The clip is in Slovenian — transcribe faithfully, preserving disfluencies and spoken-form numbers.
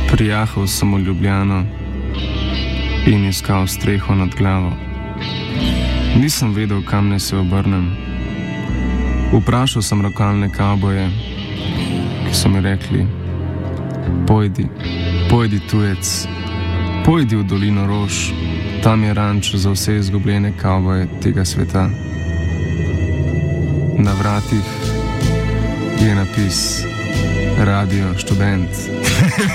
Prijahal sem v Ljubljano in iskal streho nad glavo. Nisem vedel, kam naj se obrnem. Vprašal sem lokalne kavboje, ki so mi rekli: Pojdi, pojdi tujec, pojdi v dolino rož, tam je ranč za vse izgubljene kavboje tega sveta. Na vratih je napis Radio Študent.